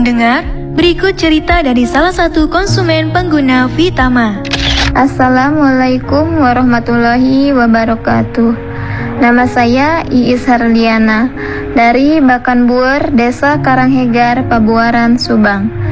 pendengar, berikut cerita dari salah satu konsumen pengguna Vitama. Assalamualaikum warahmatullahi wabarakatuh. Nama saya Iis Harliana dari Bakanbuer, Desa Karanghegar, Pabuaran, Subang.